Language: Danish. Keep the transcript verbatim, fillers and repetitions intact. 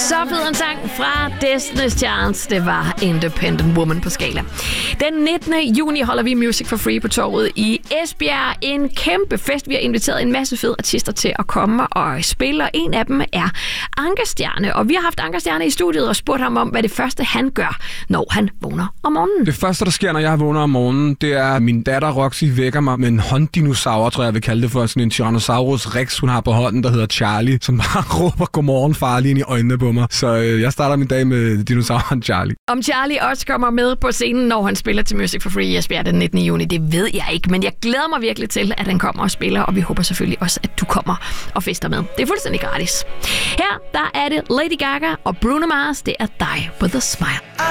Så fed en sang fra Destiny's Child. Det var Independent Woman på skala. Den nittende juni holder vi Music for Free på torvet i Esbjerg. En kæmpe fest. Vi har inviteret en masse fede artister til at komme og spille, og en af dem er Anker Stjerne. Og vi har haft Anker Stjerne i studiet og spurgt ham om, hvad det første han gør, når han vågner om morgenen. Det første, der sker, når jeg vågner om morgenen, det er, at min datter Roxy vækker mig med en hånddinosaur, tror jeg, jeg vil kalde det for. Sådan en Tyrannosaurus Rex, hun har på hånden, der hedder Charlie, som bare råber godmorgen far lige ind i øjnene på mig. Så øh, jeg starter min dag med dinosauren Charlie. Om Charlie også kommer med på scenen, når han spiller til Music for Free i Esbjerg den nittende juni, det ved jeg ikke, men jeg glæder mig virkelig til, at han kommer og spiller, og vi håber selvfølgelig også, at du kommer og fester med. Det er fuldstændig gratis. Her, der er det Lady Gaga og Bruno Mars. Det er Die With A Smile.